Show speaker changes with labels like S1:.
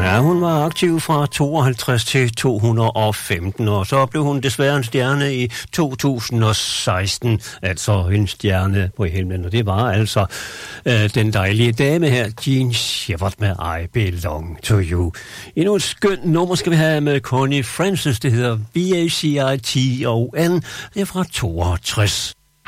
S1: Ja, hun var aktiv fra 52 til 215, og så blev hun desværre en stjerne i 2016, altså en stjerne på himlen, og det var altså den dejlige dame her, Jean Shepard med I Belong to You. Endnu et skønt nummer skal vi have med Connie Francis, det hedder VACITON, det er fra 62.